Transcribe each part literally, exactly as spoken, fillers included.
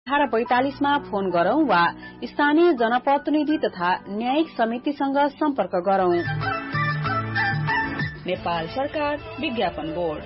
अठार पैंतालिसमा फोन गरौं वा स्थानीय जनप्रतिनिधि तथा न्यायिक समितिसँग सम्पर्क गरौं। नेपाल सरकार विज्ञापन बोर्ड।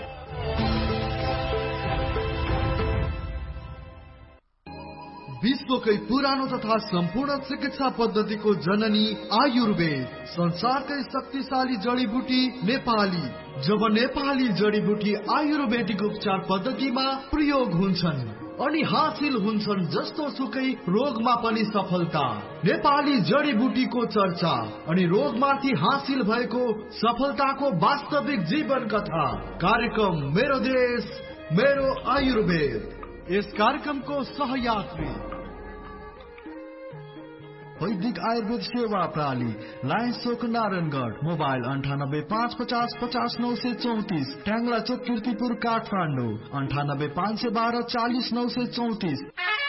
विश्वकै पुरानो तथा सम्पूर्ण चिकित्सा पद्धतिको जननी आयुर्वेद, संसारकै शक्तिशाली जडीबुटी नेपाली। जब नेपाली जडीबुटी आयुर्वेदिक उपचार पद्धतिमा प्रयोग हुन्छन् अनि हासिल हुन्छन् जस्तो सुकै रोगमा पनि सफलता। नेपाली जडीबुटीको चर्चा अनि रोगमाथि हासिल भएको सफलताको वास्तविक जीवन कथा। कार्यक्रम मेरो देश मेरो आयुर्वेद। यस कार्यक्रमको सहयात्री वैदिक आयुर्वेद सेवा प्रणाली, लायन्स चोक नारायणगढ। मोबाइल अन्ठानब्बे पाँच पचास पचास नौ सय चौतिस। ट्याङ्ला चोक किर्तिपुर काठमाडौँ अन्ठानब्बे पाँच सय बाह्र चालिस नौ सय चौतिस।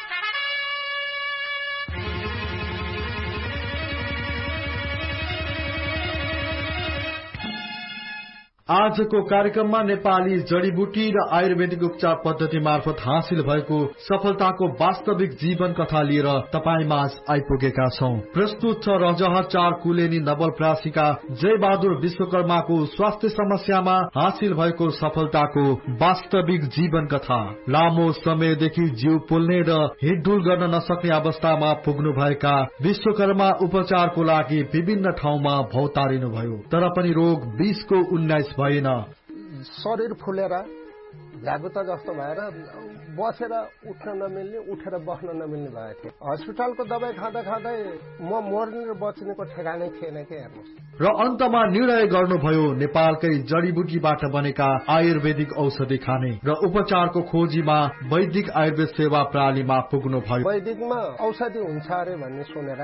आजको कार्यक्रममा नेपाली जडीबुटी र आयुर्वेदिक उपचार पद्धति मार्फत हासिल भएको सफलताको वास्तविक जीवन कथा लिएर तपाईमाझ आइपुगेका छौं। प्रस्तुत छ रजह चार कुलेनी नवलप्रासीका जय बहादुर विश्वकर्माको स्वास्थ्य समस्यामा हासिल भएको सफलताको वास्तविक जीवन कथा। लामो समयदेखि जिउ पोल्ने र हिडडुल गर्न नसक्ने अवस्थामा पुग्नु भएका विश्वकर्मा उपचारको लागि विभिन्न ठाउँमा भौतारिनु भयो, तर पनि रोग बीसको उन्नाइस भएन। शरीर फुलेर झ्यागुता जस्तो भएर बसेर उठ्न नमिल्ने, उठेर बस्न नमिल्ने भएको थियो। हस्पिटलको दबाई खाँदा खाँदै म मर्ने र बच्नेको ठेगानै थिएन के हेर्नुहोस्। र अन्तमा निर्णय गर्नुभयो नेपालकै जडीबुटीबाट बनेका आयुर्वेदिक औषधि खाने र उपचारको खोजीमा वैदिक आयुर्वेद सेवा प्रणालीमा पुग्नु भयो। वैदिकमा औषधि हुन्छ अरे भन्ने सुनेर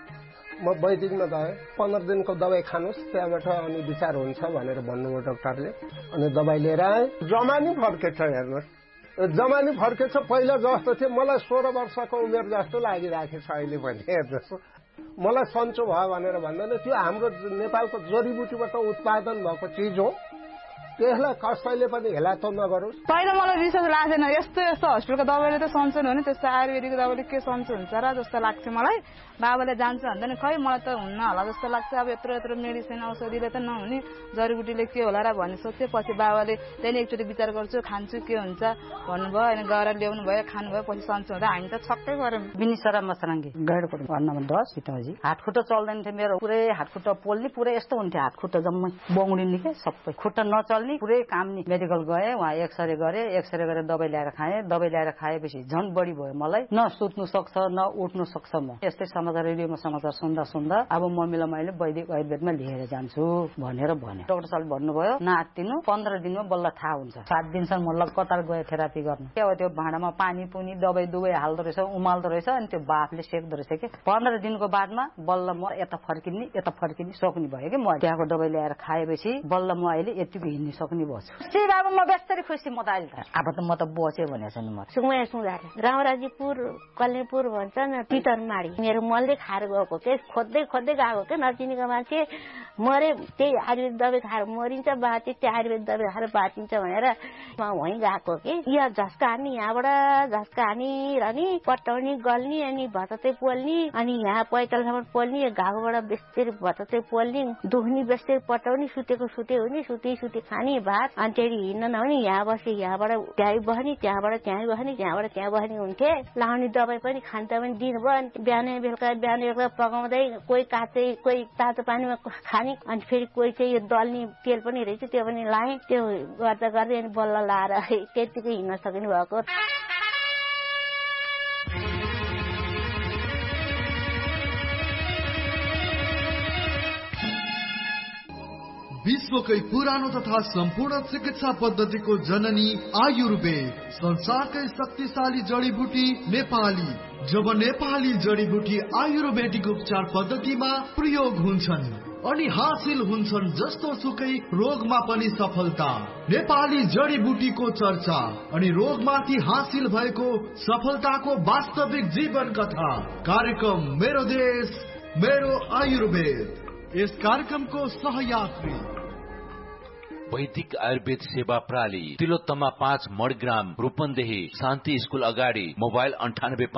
म वैदिकमा गएँ। पन्ध्र दिनको दबाई खानुहोस्, त्यहाँबाट अनि विचार हुन्छ भनेर भन्नुभयो डाक्टरले। अनि दबाई लिएर आएँ। जमानी फर्केछ हेर्नुहोस्, जमानी फर्केछ। पहिला जस्तो थियो मलाई सोह्र वर्षको उमेर जस्तो लागिरहेको छ अहिले पनि हेर्नुहोस्। मलाई सन्चो भयो भनेर भन्दैन, त्यो हाम्रो नेपालको जडीबुटीबाट उत्पादन भएको चिज हो। त्यसलाई कसैले पनि हेला त नगरोस्। पहिला मलाई विश्वास लाग्दैन, यस्तो यस्तो हस्पिटलको दबाईले त सन्चो हुने, त्यस्तो आयुर्वेदिक दबाईले के सन्चो हुन्छ र जस्तो लाग्थ्यो मलाई। बाबाले जान्छ भन्दैन, खै मलाई त हुन्न होला जस्तो लाग्छ। अब यत्रो यत्रो मेडिसिन औषधिले त नहुने, जडीबुटीले के होला र भन्ने सोच्थ्यो। पछि बाबाले त्यहाँदेखि एकचोटि विचार गर्छु, खान्छु के हुन्छ भन्नुभयो। अनि गएर ल्याउनु भयो, खानुभयो, पछि सन्चो हुँदा हामी त छक्कै गऱ्यौँ। बिनिसरा मसराङ्गी गैडको वार्ड नम्बर दस सीताजी। हातखुट्टा चल्दैन थियो मेरो, पुरै हातखुट्टा पोल्ने, पुरै यस्तो हुन्थ्यो हातखुट्टा जम्मै बौडिने के सबै, खुट्टा नचल्ने, पुरै काम नि। मेडिकल गएँ, वहाँ एक्सरे गरेँ, एक्सरे गरेर दबाई ल्याएर खाएँ। दबाई ल्याएर खाएपछि झन् बढी भयो मलाई। न सुत्नु सक्छ न उठ्नु सक्छ। म यस्तै समाचार रेडियोमा समाचार सुन्दा सुन्दा अब मम्मीलाई मैले वैदिक आयुर्वेदमा लिएर जान्छु भनेर भने। डाक्टर साहबले भन्नुभयो नातिनु पन्ध्र दिनमा बल्ल थाहा हुन्छ। सात दिनसम्म म लगातार गएँ थेरापी गर्न। के हो त्यो भाँडामा पानी पुनी दबाई दुवै हाल्दो रहेछ, उमाल्दो रहेछ, अनि त्यो बाफले सेक्दो रहेछ कि। पन्ध्र दिनको बादमा बल्ल म यता फर्किने यता फर्किने सक्ने भयो कि। म त्यहाँको दबाई ल्याएर खाएपछि बल्ल म अहिले यतिको हिँड्ने सक्ने भयो। सी बाबु म बेस्तरी खुसी म त अहिले त अब त म त बचे भनेको छैन। म सुमया सुधार रामराजीपुर कलेपुर भन्छ न पितरमाडी। मेरो मनले खाएर गएको के, खोज्दै खोज्दै गएको के, नचिनेको मान्छे मरे त्यही आयुर्वेद दबाई खाएर मरिन्छ, बाँचे त्यो आयुर्वेद दबाई खाएर बाँचिन्छ भनेर म वहीँ गएको कि। यहाँ झस्का हान्ने, यहाँबाट झस्का हानी र नि पटाउने गल्ने, अनि भततै पोल्ने, अनि यहाँ पैतालसम्म पोल्ने, घाउबाट बेस्तरी भततै पोल्ने, दुख्ने बेस्तरी पटाउने, सुतेको सुते हुने, सुते सुते खाने भात। अनि त्यही हिँड्न नहुने, यहाँ बसे यहाँबाट त्यहीँ बस्ने, त्यहाँबाट त्यहीँ बस्ने, त्यहाँबाट त्यहाँ बस्ने हुन्थे। लाउने दबाई पनि खान्छ पनि दिनुभयो। अनि बिहानै बेलुका बिहान बेलुका पकाउँदै कोही काँचै कोही तातो पानीमा खाने, अनि फेरि कोही चाहिँ यो दल्ने तेल पनि रहेछ त्यो पनि लाएँ। त्यो गर्दा गर्दै अनि बल्ल लाएर त्यतिकै हिँड्न सक्नु भएको। विश्वकै पुरानो तथा सम्पूर्ण चिकित्सा पद्धतिको जननी आयुर्वेद, संसारकै शक्तिशाली जडीबुटी नेपाली। जब नेपाली जडीबुटी आयुर्वेदिक उपचार पद्धतिमा प्रयोग हुन्छन् अनि हासिल हुन्छन् जस्तो सुकै रोगमा पनि सफलता। नेपाली जडीबुटीको चर्चा अनि रोगमाथि हासिल भएको सफलताको वास्तविक जीवन कथा। कार्यक्रम मेरो देश मेरो आयुर्वेद। यस कार्यक्रमको सहयात्री वैदिक आयुर्वेद सेवा प्रणाली तिलोत्तमा पाँच मडग्राम रूपन्देही शान्ति स्कूल अगाडि मोबाइल अन्ठानब्बे